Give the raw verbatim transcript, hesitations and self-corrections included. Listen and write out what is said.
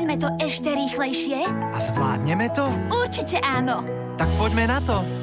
zvládneme to ešte rýchlejšie? A zvládneme to? Určite áno. Tak poďme na to.